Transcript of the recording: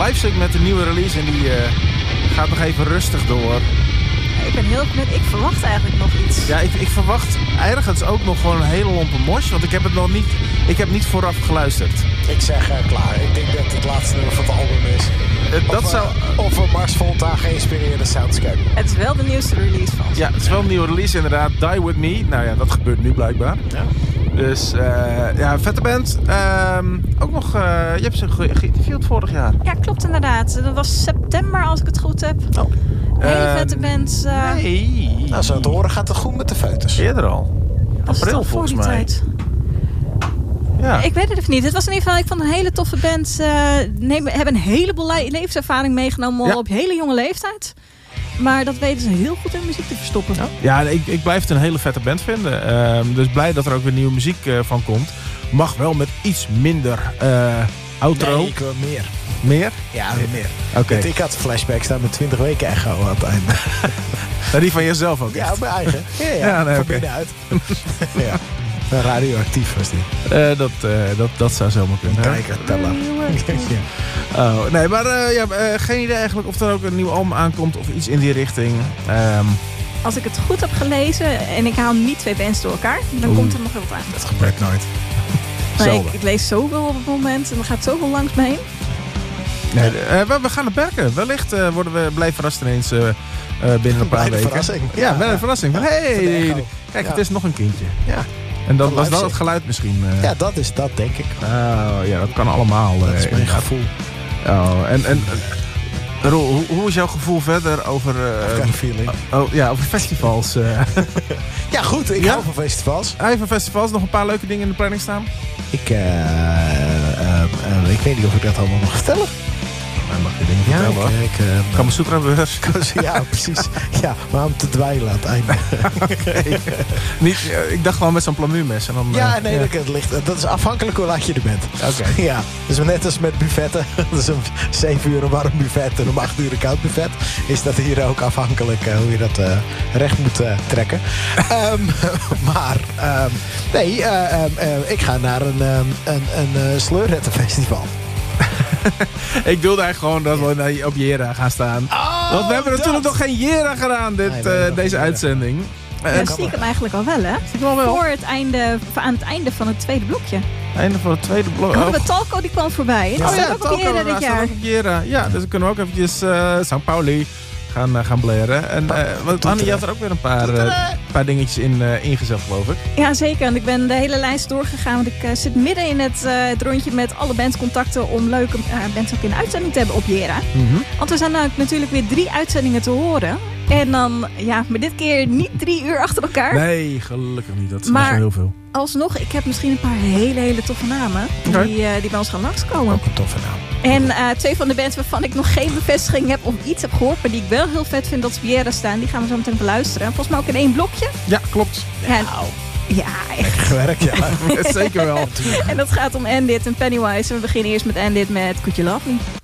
Livestuk met de nieuwe release en die gaat nog even rustig door. Ik ben heel benieuwd. Ik verwacht eigenlijk nog iets. Ja, ik verwacht ergens ook nog gewoon een hele lompe mos. Want ik heb het nog niet... Ik heb niet vooraf geluisterd. Ik zeg klaar. Ik denk dat het laatste nummer van het album is. Of een Mars Volta geïnspireerde soundscape. Het is wel de nieuwste release van ze. Ja, het is wel een nieuwe release inderdaad. Die With Me. Nou ja, dat gebeurt nu blijkbaar. Ja. Dus vette band. Ook nog... je hebt ze geïnterviewd vorig jaar. Ja, klopt inderdaad. Dat was september als ik het goed heb. Oh. Hele vette band. Nee. Nou, zo te horen gaat het goed met de foetus. Eerder al. Was het April al voor volgens die mij. tijd? Ja. Ik weet het even niet. Het was in ieder geval, ik vond een hele toffe band. Hebben een heleboel levenservaring meegenomen op hele jonge leeftijd. Maar dat weten ze heel goed in muziek te verstoppen. Ja, ik blijf het een hele vette band vinden. Dus blij dat er ook weer nieuwe muziek van komt. Mag wel met iets minder outro. Nee, ik wil meer. Meer? Ja, meer. Oké. Ik had flashbacks staan met 20 weken echo aan het einde. Nou, die van jezelf ook Ja, echt. mijn eigen. Ja, nee, van oké. binnenuit. Ja. Radioactief was die. Dat zou zomaar kunnen. Kijker, teller. Oh, nee, maar geen idee eigenlijk of er ook een nieuw album aankomt of iets in die richting. Als ik het goed heb gelezen en ik haal niet twee bands door elkaar, dan komt er nog wel wat aan. Dat gebeurt nooit. Maar Zelden. ik lees zoveel op het moment en er gaat zoveel langs me heen. Nee, we gaan het werken. Wellicht worden we blij verrast ineens binnen een paar weken. Verrassing. Ja, met een verrassing. Van, hey, echo. kijk, Ja. het is nog een kindje. Ja. En dat Van was dan live het geluid misschien. Ja, dat is dat, denk ik. Ja, dat kan allemaal. Dat is mijn inderdaad. gevoel. Oh, en Roel, hoe is jouw gevoel verder over... Kind of feeling. over festivals? Ja, goed. Ik hou van festivals. Even festivals, nog een paar leuke dingen in de planning staan? Ik weet niet of ik dat allemaal mag vertellen. Mag je dingen vertellen hoor. Kamasutra-beurs. Ja, precies. Ja, maar om te dweilen aan het einde. Ik dacht gewoon met zo'n plamuurmes. En dan, Ja, nee, dat is afhankelijk hoe laat je er bent. Oké. Ja, dus net als met buffetten. Dus om 7 uur een warm buffet en om 8 uur een koud buffet. Is dat hier ook afhankelijk hoe je dat recht moet trekken. Ik ga naar een sleurrettenfestival. Ik wilde eigenlijk gewoon dat we op Jera gaan staan. Want we hebben natuurlijk nog geen Jera gedaan deze uitzending. Ja, stiekem eigenlijk al wel, hè? Voor het einde, aan het einde van het tweede blokje. Einde van het tweede blok. Hadden we Talco, die kwam voorbij. Dat staat ook op Jera dit jaar. Ja, dus dan kunnen we ook eventjes St. Pauli gaan blaren. En want Annie had er ook weer een paar dingetjes ingezet, geloof ik. Ja, zeker. En ik ben de hele lijst doorgegaan. Want ik zit midden in het rondje met alle bandscontacten om leuke bands ook in de uitzending te hebben op Jera. Mm-hmm. Want er zijn natuurlijk weer 3 uitzendingen te horen. En dan, maar dit keer niet 3 uur achter elkaar. Nee, gelukkig niet. Dat is Maar wel heel veel. Alsnog, ik heb misschien een paar hele toffe namen die bij ons gaan langskomen. Ook een toffe naam. En 2 van de bands waarvan ik nog geen bevestiging heb of iets heb gehoord, maar die ik wel heel vet vind dat ze op Jera staan, die gaan we zo meteen beluisteren. Volgens mij ook in 1 blokje. Ja, klopt. Ja, echt. Gewerkt, ja. Zeker wel. En dat gaat om End It en Pennywise. En we beginnen eerst met End It met Could You Love Me?